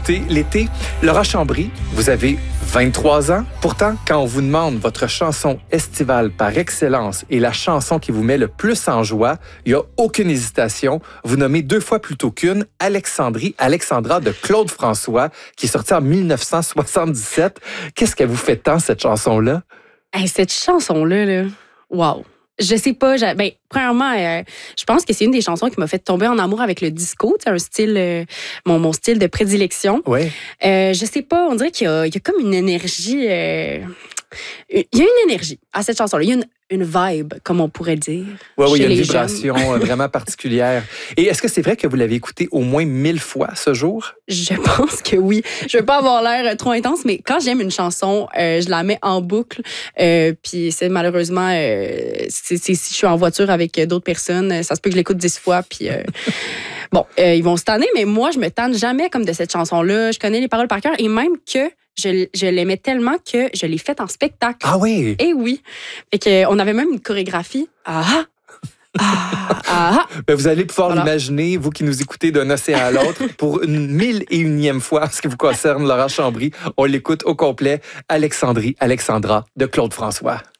écoutez l'été. Laura Chambry, vous avez 23 ans. Pourtant, quand on vous demande votre chanson estivale par excellence et la chanson qui vous met le plus en joie, il n'y a aucune hésitation. Vous nommez 2 fois plutôt qu'une Alexandra de Claude François, qui est sortie en 1977. Qu'est-ce qu'elle vous fait tant, cette chanson-là? Hey, cette chanson-là, là, wow! Je sais pas. Premièrement, je pense que c'est une des chansons qui m'a fait tomber en amour avec le disco. C'est un style, mon style de prédilection. Oui. Je sais pas, on dirait qu'il y a comme une énergie. Il y a une énergie à cette chanson-là. Il y a une vibe, comme on pourrait dire. Oui, il y a une les vibration vraiment particulière. Et est-ce que c'est vrai que vous l'avez écouté au moins 1000 fois ce jour? Je pense que oui. Je veux pas avoir l'air trop intense, mais quand j'aime une chanson, je la mets en boucle. Puis c'est malheureusement, si je suis en voiture avec d'autres personnes, ça se peut que je l'écoute 10 fois. Puis bon, ils vont se tanner, mais moi, je me tanne jamais comme de cette chanson-là. Je connais les paroles par cœur et même que je l'aimais tellement que je l'ai faite en spectacle. Ah oui? Eh oui. Fait qu'on avait même une chorégraphie. Ben, vous allez pouvoir l'imaginer, vous qui nous écoutez d'un océan à l'autre, pour une 1001e fois en ce qui vous concerne, Laura Chambry. On l'écoute au complet. Alexandra de Claude François.